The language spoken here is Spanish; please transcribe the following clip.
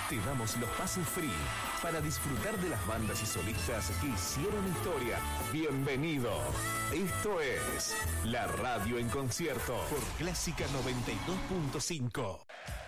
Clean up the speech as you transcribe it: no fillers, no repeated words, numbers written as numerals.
Te damos los pases free para disfrutar de las bandas y solistas que hicieron historia. Bienvenido. Esto es La Radio en Concierto por Clásica 92.5.